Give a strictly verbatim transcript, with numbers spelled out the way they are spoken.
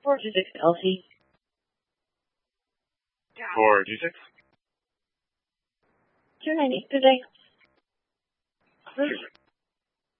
four two six L T. four two six. two ninety. Good day. Super.